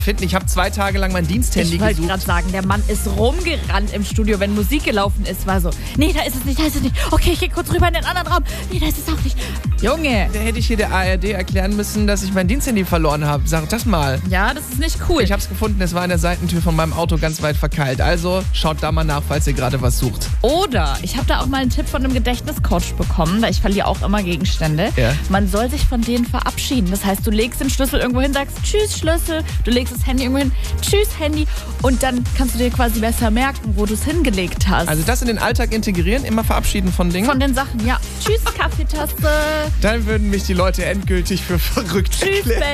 finden. Ich habe 2 Tage lang mein Diensthandy Ich wollte gesucht. gerade sagen, der Mann ist rumgerannt im Studio, wenn Musik gelaufen ist. War so, nee, da ist es nicht, da ist es nicht. Okay, ich gehe kurz rüber in den anderen Raum. Nee, da ist es auch nicht. Junge. Da hätte ich hier der ARD erklären müssen, dass ich mein Diensthandy verloren habe. Sag das mal. Ja, das ist nicht cool. Ich habe es gefunden, es war in der Seitentür von meinem Auto ganz weit verkeilt. Also schaut da mal nach, falls ihr gerade was sucht. Oder ich habe da auch mal einen Tipp von einem Gedächtniscoach bekommen, weil ich verliere auch immer Gegenstände. Ja. Man soll sich von denen verabschieden. Das heißt, du legst den Schlüssel irgendwo hin, sagst Tschüss Schlüssel, du legst das Handy irgendwo hin, Tschüss Handy und dann kannst du dir quasi besser merken, wo du es hingelegt hast. Also das in den Alltag integrieren, immer verabschieden von Dingen. Von den Sachen, ja. Tschüss Kaffeetasse. Dann würden mich die Leute endgültig für verrückt Tschüss erklären.